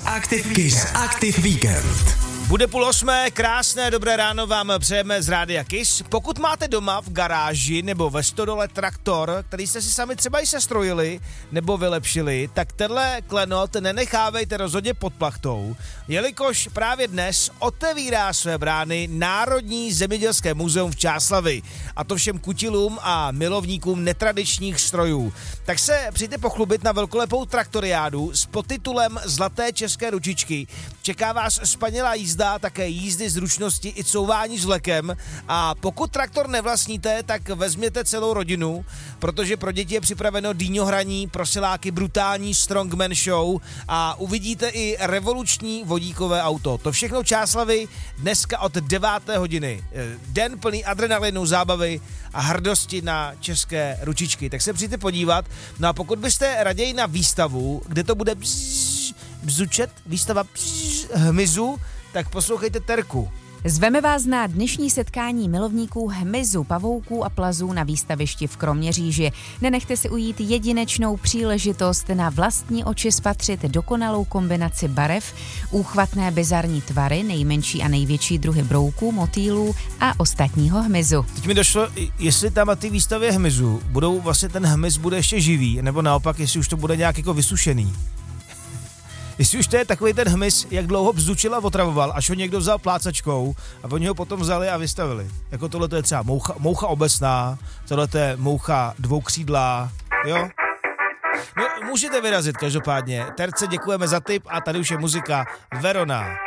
Kiss Aktiv Víkend. Bude 7:30, krásné dobré ráno vám přejeme z Rádia Kiss. Pokud máte doma v garáži nebo ve stodole traktor, který jste si sami třeba i sestrojili nebo vylepšili, tak tenhle klenot nenechávejte rozhodně pod plachtou, jelikož právě dnes otevírá své brány Národní zemědělské muzeum v Čáslavi. A to všem kutilům a milovníkům netradičních strojů. Tak se přijďte pochlubit na velkolepou traktoriádu s podtitulem Zlaté české ručičky. Čeká vás spanilá jízda, také jízdy zručnosti i couvání s vlekem, a pokud traktor nevlastníte, tak vezměte celou rodinu, protože pro děti je připraveno dýňohraní, pro siláky brutální strongman show a uvidíte i revoluční vodíkové auto. To všechno Čáslavy dneska od 9. hodiny. Den plný adrenalinu, zábavy a hrdosti na české ručičky. Tak se přijďte podívat. No a pokud byste raději na výstavu, kde to bude bzučet, výstava hmyzu, tak poslouchejte Terku. Zveme vás na dnešní setkání milovníků hmyzu, pavouků a plazů na výstavišti v Kroměříži. Nenechte si ujít jedinečnou příležitost na vlastní oči spatřit dokonalou kombinaci barev, úchvatné bizarní tvary, nejmenší a největší druhy brouků, motýlů a ostatního hmyzu. Teď mi došlo, jestli tam na té výstavě hmyzu budou vlastně ten hmyz bude ještě živý, nebo naopak, jestli už to bude nějak jako vysušený. Jestli už to je takový ten hmyz, jak dlouho bzučil a otravoval, až ho někdo vzal plácačkou a oni ho potom vzali a vystavili. Jako tohle to je třeba moucha obecná, tohle to je moucha dvoukřídlá, jo? No, můžete vyrazit každopádně. Terce děkujeme za tip a tady už je muzika Verona.